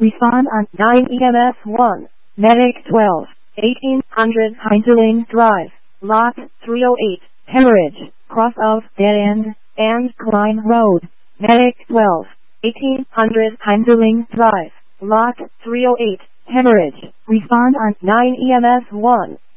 Respond on 9 EMS 1. Medic 12. 1800 Heinzerling Drive. Lot 308. Hemorrhage. Cross of Dead End and Klein Road. Medic 12. 1800 Heinzerling Drive. Lot 308. Hemorrhage. Respond on 9 EMS 1.